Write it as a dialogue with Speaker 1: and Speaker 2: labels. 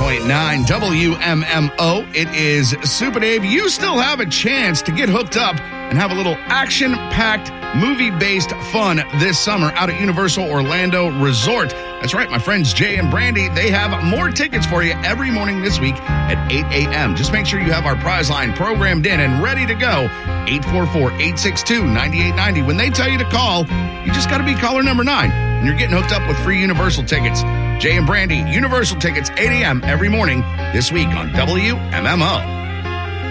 Speaker 1: 88.9 WMMO. It is Super Dave. You still have a chance to get hooked up and have a little action-packed, movie-based fun this summer out at Universal Orlando Resort. That's right, my friends Jay and Brandy, they have more tickets for you every morning this week at 8 a.m. Just make sure you have our prize line programmed in and ready to go. 844-862-9890. When they tell you to call, you just got to be caller number 9, and you're getting hooked up with free Universal tickets. Jay and Brandy, Universal tickets, 8 a.m. every morning this week on WMMO.